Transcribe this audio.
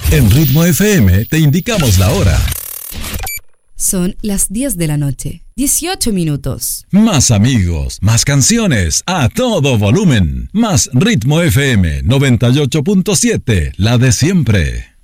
En Ritmo FM te indicamos la hora. Son las 10 de la noche, 18 minutos. Más amigos, más canciones, a todo volumen. Más Ritmo FM 98.7, la de siempre.